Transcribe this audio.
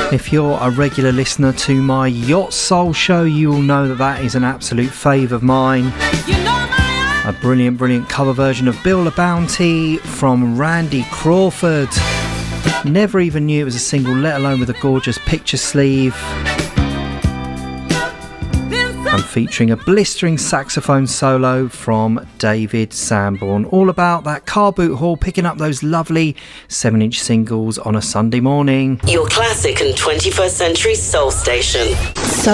If you're a regular listener to my Yacht Soul show, you will know that that is an absolute fave of mine. A brilliant, brilliant cover version of Bill the Bounty from Randy Crawford. Never even knew it was a single, let alone with a gorgeous picture sleeve. And featuring a blistering saxophone solo from David Sanborn. All about that car boot haul, picking up those lovely 7-inch singles on a Sunday morning. Your classic and 21st century soul station.